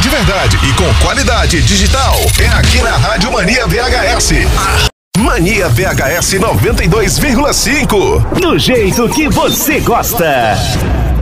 de verdade e com qualidade digital é aqui na Rádio Mania VHS. Mania VHS 92,5. Do jeito que você gosta.